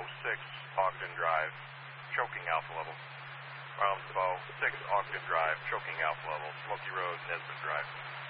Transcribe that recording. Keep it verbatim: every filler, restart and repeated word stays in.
six, Ogden Drive, choking alpha level. Bravo six, Ogden Drive, choking alpha level. Smoky Road, Nesbitt Drive.